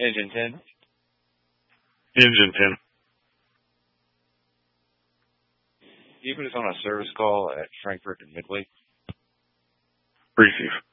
Engine 10. Engine 10. Can you put us on a service call at Frankfurt and Midway? Receive.